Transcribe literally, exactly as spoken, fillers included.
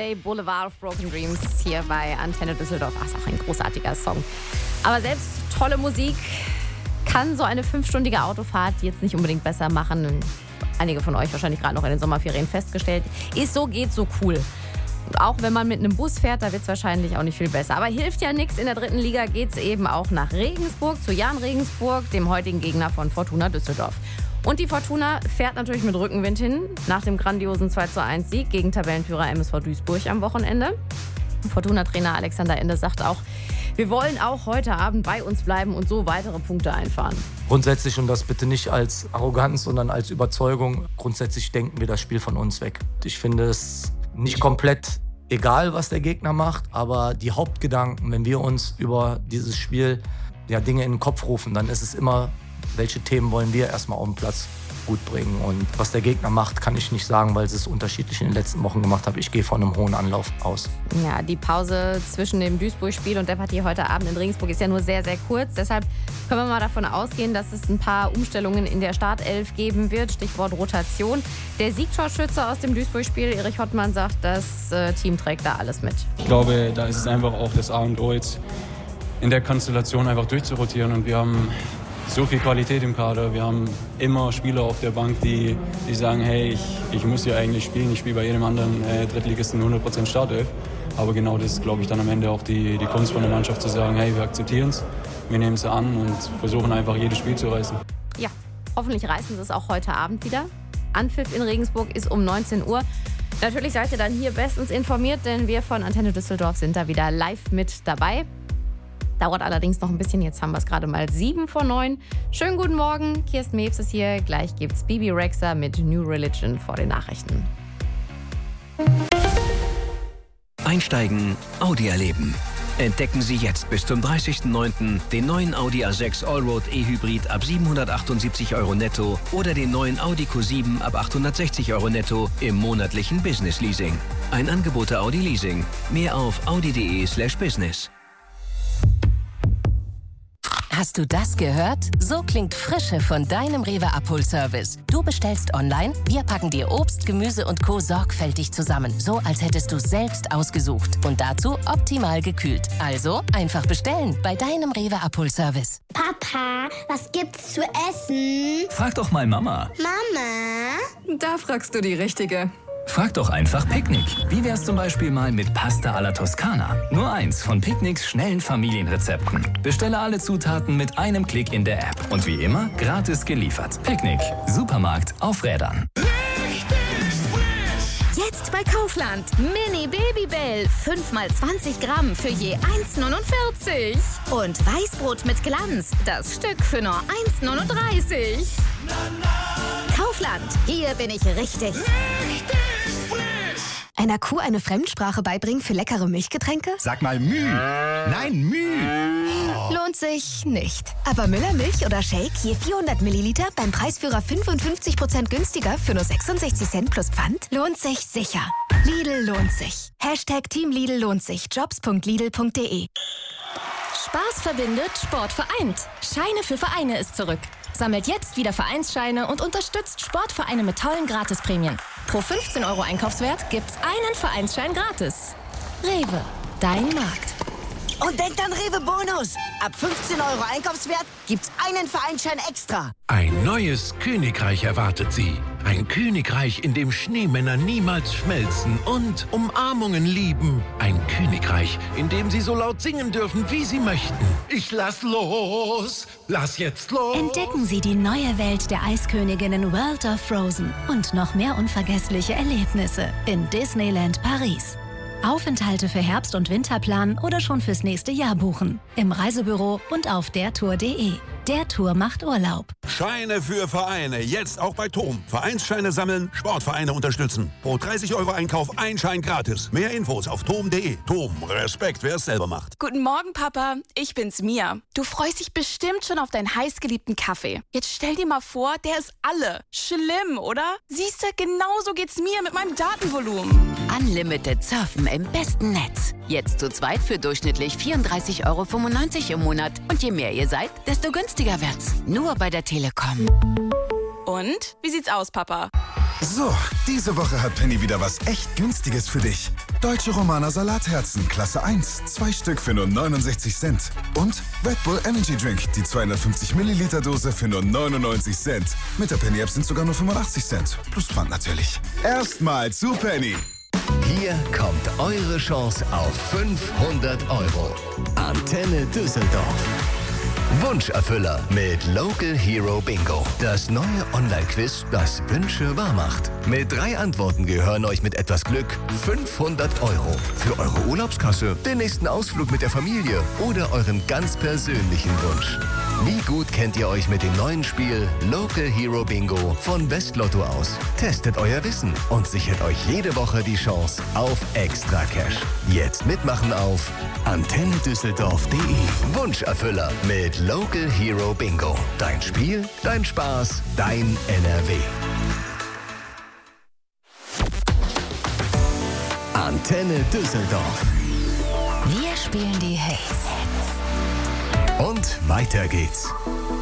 Holiday, Boulevard of Broken Dreams hier bei Antenne Düsseldorf. Ach, ist auch ein großartiger Song. Aber selbst tolle Musik kann so eine fünfstündige Autofahrt jetzt nicht unbedingt besser machen. Einige von euch wahrscheinlich gerade noch in den Sommerferien festgestellt. Ist so, geht so cool. Und auch wenn man mit einem Bus fährt, da wird es wahrscheinlich auch nicht viel besser. Aber hilft ja nichts. In der dritten Liga geht es eben auch nach Regensburg, zu Jahn Regensburg, dem heutigen Gegner von Fortuna Düsseldorf. Und die Fortuna fährt natürlich mit Rückenwind hin, nach dem grandiosen zwei zu eins Sieg gegen Tabellenführer M S V Duisburg am Wochenende. Fortuna-Trainer Alexander Ende sagt auch, wir wollen auch heute Abend bei uns bleiben und so weitere Punkte einfahren. Grundsätzlich, und das bitte nicht als Arroganz, sondern als Überzeugung, grundsätzlich denken wir das Spiel von uns weg. Ich finde es nicht komplett egal, was der Gegner macht, aber die Hauptgedanken, wenn wir uns über dieses Spiel ja, Dinge in den Kopf rufen, dann ist es immer, welche Themen wollen wir erstmal auf den Platz gut bringen. Und was der Gegner macht, kann ich nicht sagen, weil sie es unterschiedlich in den letzten Wochen gemacht haben. Ich gehe von einem hohen Anlauf aus. Ja, die Pause zwischen dem Duisburg-Spiel und der Partie heute Abend in Regensburg ist ja nur sehr, sehr kurz. Deshalb können wir mal davon ausgehen, dass es ein paar Umstellungen in der Startelf geben wird. Stichwort Rotation. Der Siegtorschütze aus dem Duisburg-Spiel, Erich Hottmann, sagt, das äh, Team trägt da alles mit. Ich glaube, da ist es einfach auch das A und O jetzt in der Konstellation einfach durchzurotieren. Und wir haben so viel Qualität im Kader. Wir haben immer Spieler auf der Bank, die, die sagen, hey, ich, ich muss hier eigentlich spielen. Ich spiele bei jedem anderen äh, Drittligisten hundert Prozent Startelf. Aber genau das ist, glaube ich, dann am Ende auch die, die Kunst von der Mannschaft, zu sagen, hey, wir akzeptieren es, wir nehmen es an und versuchen einfach jedes Spiel zu reißen. Ja, hoffentlich reißen sie es auch heute Abend wieder. Anpfiff in Regensburg ist um neunzehn Uhr. Natürlich seid ihr dann hier bestens informiert, denn wir von Antenne Düsseldorf sind da wieder live mit dabei. Dauert allerdings noch ein bisschen, jetzt haben wir es gerade mal sieben vor neun. Schönen guten Morgen, Kirsten Mewes ist hier. Gleich gibt's Bibi Rexha mit New Religion vor den Nachrichten. Einsteigen, Audi erleben. Entdecken Sie jetzt bis zum dreißigsten neunten den neuen Audi A sechs Allroad E-Hybrid ab siebenhundertachtundsiebzig Euro netto oder den neuen Audi Q sieben ab achthundertsechzig Euro netto im monatlichen Business Leasing. Ein Angebot der Audi Leasing. Mehr auf audi.de slash business. Hast du das gehört? So klingt Frische von deinem Rewe Abholservice. Du bestellst online, wir packen dir Obst, Gemüse und Co. sorgfältig zusammen. So, als hättest du es selbst ausgesucht. Und dazu optimal gekühlt. Also einfach bestellen bei deinem Rewe Abholservice. Papa, was gibt's zu essen? Frag doch mal Mama. Mama? Da fragst du die Richtige. Frag doch einfach Picknick. Wie wär's zum Beispiel mal mit Pasta alla Toskana? Nur eins von Picknicks schnellen Familienrezepten. Bestelle alle Zutaten mit einem Klick in der App. Und wie immer, gratis geliefert. Picknick. Supermarkt auf Rädern. Jetzt bei Kaufland. Mini Babybell. fünf mal zwanzig Gramm für je eins neunundvierzig. Und Weißbrot mit Glanz. Das Stück für nur eins neununddreißig. Kaufland. Hier bin ich richtig. Richtig frisch. Einer Kuh eine Fremdsprache beibringen für leckere Milchgetränke? Sag mal Müh. Nein, Müh. Lohnt sich nicht. Aber Müller Milch oder Shake je vierhundert Milliliter beim Preisführer fünfundfünfzig Prozent günstiger für nur sechsundsechzig Cent plus Pfand? Lohnt sich sicher. Lidl lohnt sich. Hashtag Team Lidl lohnt sich. jobs punkt lidl punkt de. Spaß verbindet, Sport vereint. Scheine für Vereine ist zurück. Sammelt jetzt wieder Vereinsscheine und unterstützt Sportvereine mit tollen Gratisprämien. Pro fünfzehn Euro Einkaufswert gibt's einen Vereinsschein gratis. Rewe, dein Markt. Und denkt an Rewe Bonus. Ab fünfzehn Euro Einkaufswert gibt's einen Vereinsschein extra. Ein neues Königreich erwartet Sie. Ein Königreich, in dem Schneemänner niemals schmelzen und Umarmungen lieben. Ein Königreich, in dem Sie so laut singen dürfen, wie Sie möchten. Ich lass los. Lass jetzt los. Entdecken Sie die neue Welt der Eisköniginnen World of Frozen und noch mehr unvergessliche Erlebnisse in Disneyland Paris. Aufenthalte für Herbst- und Winterplan oder schon fürs nächste Jahr buchen. Im Reisebüro und auf dertour punkt de. Der Tour macht Urlaub. Scheine für Vereine. Jetzt auch bei Tom. Vereinsscheine sammeln, Sportvereine unterstützen. Pro dreißig Euro Einkauf ein Schein gratis. Mehr Infos auf tom punkt de. Tom, Respekt, wer es selber macht. Guten Morgen, Papa. Ich bin's, Mia. Du freust dich bestimmt schon auf deinen heißgeliebten Kaffee. Jetzt stell dir mal vor, der ist alle. Schlimm, oder? Siehst du, genauso geht's mir mit meinem Datenvolumen. Unlimited Surfen im besten Netz. Jetzt zu zweit für durchschnittlich vierunddreißig Euro fünfundneunzig im Monat. Und je mehr ihr seid, desto günstiger wird's. Nur bei der Telekom. Und? Wie sieht's aus, Papa? So, diese Woche hat Penny wieder was echt Günstiges für dich. Deutsche Romaner Salatherzen, Klasse eins, zwei Stück für nur neunundsechzig Cent. Und Red Bull Energy Drink, die zweihundertfünfzig Milliliter Dose für nur neunundneunzig Cent. Mit der Penny App sind sogar nur fünfundachtzig Cent. Plus Pfand natürlich. Erstmal zu Penny. Hier kommt eure Chance auf fünfhundert Euro. Antenne Düsseldorf. Wunscherfüller mit Local Hero Bingo. Das neue Online-Quiz, das Wünsche wahr macht. Mit drei Antworten gehören euch mit etwas Glück fünfhundert Euro. Für eure Urlaubskasse, den nächsten Ausflug mit der Familie oder euren ganz persönlichen Wunsch. Wie gut kennt ihr euch mit dem neuen Spiel Local Hero Bingo von Westlotto aus? Testet euer Wissen und sichert euch jede Woche die Chance auf Extra Cash. Jetzt mitmachen auf antenne düsseldorf punkt de. Wunscherfüller mit Local Hero Bingo. Dein Spiel, dein Spaß, dein N R W. Antenne Düsseldorf. Wir spielen die Hits. Und weiter geht's.